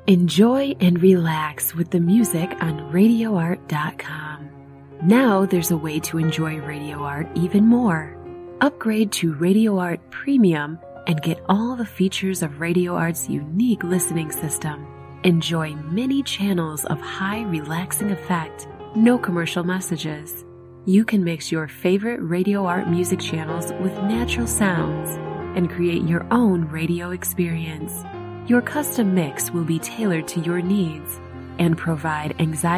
Enjoy and relax with the music on RadioArt.com. Now there's a way to enjoy Radio Art even more. Upgrade to Radio Art Premium and get all the features of Radio Art's unique listening system. Enjoy many channels of high relaxing effect, no commercial messages. You can mix your favorite Radio Art music channels with natural sounds and create your own radio experience. Your custom mix will be tailored to your needs and provide anxiety